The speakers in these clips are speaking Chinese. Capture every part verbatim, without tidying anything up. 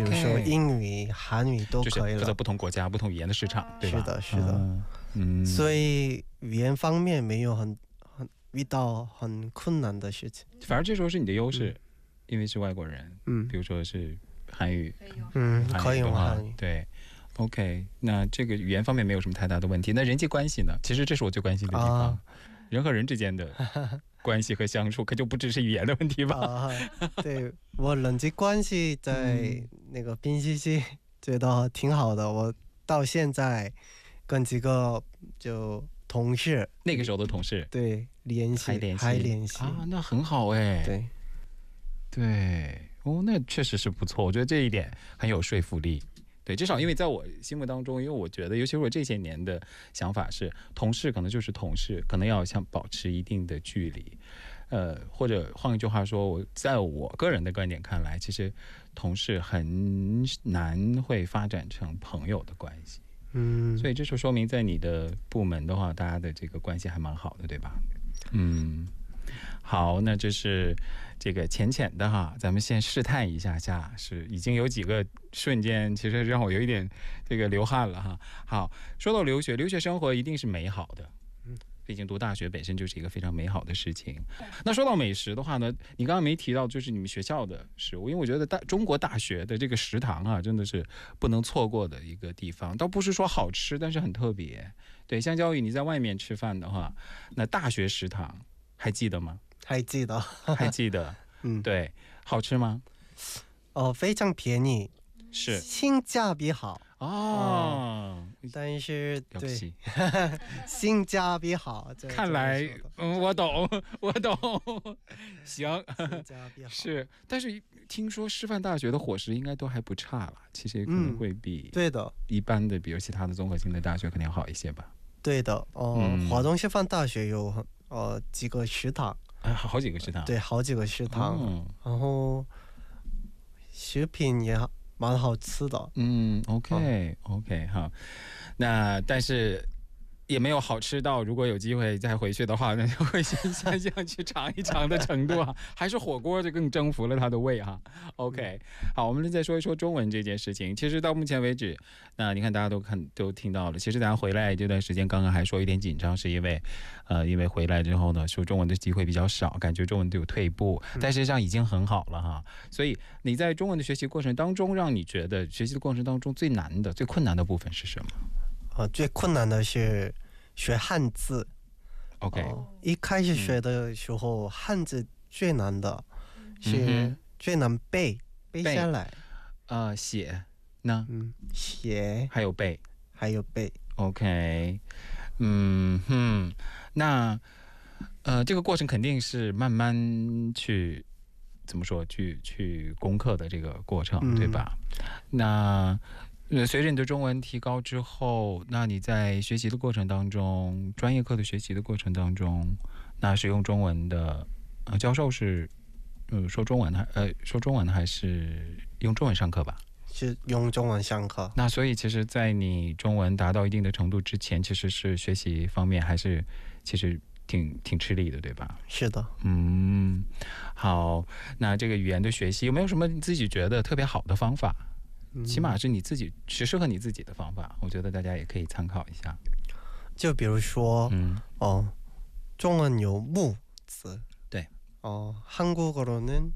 比如说英语、韩语都可以了， 就是不同国家、不同语言的市场，对吧？ 是的，是的。嗯，所以语言方面没有很很遇到很困难的事情， 反而这时候是你的优势，因为是外国人。嗯，比如说是韩语，嗯，可以用韩语，对。OK， 那这个语言方面没有什么太大的问题。那人际关系呢？其实这是我最关心的地方，啊、人和人之间的关系和相处，可就不只是语言的问题吧？啊、 对，我人际关系在那个宾夕系觉得挺好的。我到现在跟几个就同事， 那个时候的同事， 对，联系还联系还联系啊，那很好哎。 对， 对，哦，那确实是不错。我觉得这一点很有说服力。对，至少因为在我心目当中，因为我觉得，尤其是我这些年的想法是，同事可能就是同事，可能要想保持一定的距离，呃，或者换一句话说，我在我个人的观点看来，其实同事很难会发展成朋友的关系。嗯，所以这就说明在你的部门的话，大家的这个关系还蛮好的，对吧？嗯。好，那这是这个浅浅的哈，咱们先试探一下下，是已经有几个瞬间，其实让我有一点这个流汗了哈。好，说到留学，留学生活一定是美好的，嗯，毕竟读大学本身就是一个非常美好的事情。那说到美食的话呢，你刚刚没提到就是你们学校的食物，因为我觉得大中国大学的这个食堂啊，真的是不能错过的一个地方。倒不是说好吃，但是很特别。对，相较于你在外面吃饭的话，那大学食堂。还记得吗？ 还记得， 还记得，嗯，对，好吃吗？ 哦，非常便宜， 是性价比好哦，哦但是对，性价比好， 看来，嗯，我懂，我懂，行， 性价比好是，但是听说师范大学的伙食应该都还不差了，其实可能会比对的一般的，比如其他的综合性的大学肯定要好一些吧？ 对的，哦、呃，嗯、华东师范大学有很。呃，几个食堂， 啊，好几个食堂， 对，好几个食堂，嗯、然后食品也蛮好吃的， 嗯 ，OK，OK，、okay, okay, 哈，那但是也没有好吃到，如果有机会再回去的话，那就会想想去尝一尝的程度啊，还是火锅就更征服了他的胃哈。OK， 好，我们再说一说中文这件事情。其实到目前为止，那你看大家都看都听到了，其实大家回来这段时间，刚刚还说有点紧张，是因为，呃，因为回来之后呢，说中文的机会比较少，感觉中文都有退步，但实际上已经很好了哈。所以你在中文的学习过程当中，让你觉得学习的过程当中最难的、最困难的部分是什么？ 呃，最困难的是学汉字。 OK，、 呃、一开始学的时候，嗯、汉字最难的是最难背、嗯、背下来。 呃，写呢？ 嗯，写还有背， 还有背。 OK， 嗯哼，那呃，这个过程肯定是慢慢去怎么说，去去攻克的这个过程，嗯、对吧？那。随着你的中文提高之后，那你在学习的过程当中，专业课的学习的过程当中，那是用中文的，呃，教授是，呃，说中文还呃说中文还是用中文上课吧？ 是用中文上课。 那所以其实，在你中文达到一定的程度之前，其实是学习方面还是其实挺挺吃力的，对吧？ 是的。 嗯，好，那这个语言的学习有没有什么你自己觉得特别好的方法？起码是你自己是适合你自己的方法，我觉得大家也可以参考一下。 就比如说，嗯，哦，中文有木字， 对， 哦，한국어로는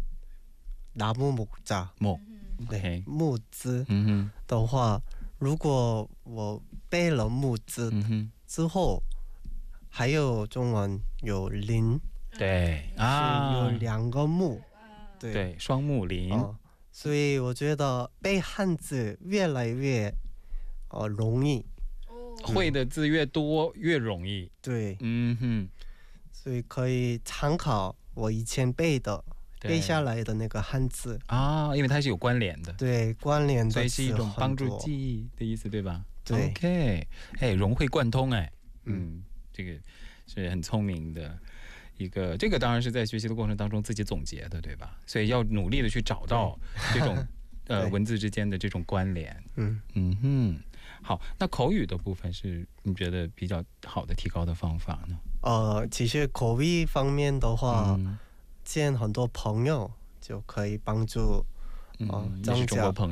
나무 목자， 木， 对，木字，嗯哼，的话，如果我背了木字之后，还有中文有林， 对啊， 是有两个木，对， 对，双木林。哦， 所以我觉得背汉字越来越呃容易， 会的字越多越容易。 对， 嗯哼， 所以可以参考我以前背的背下来的那个汉字啊，因为它是有关联的， 对，关联的， 所以是一种帮助记忆的意思，对吧？ 对 ，OK， 哎，融会贯通，哎，嗯，这个是很聪明的。一个这个当然是在学习的过程当中自己总结的，对吧？所以要努力的去找到这种呃文字之间的这种关联。嗯嗯哼，好，那口语的部分是你觉得比较好的提高的方法呢？ 呃，其实口语方面的话，嗯、见很多朋友就可以帮助， 呃、嗯，增加中国朋友。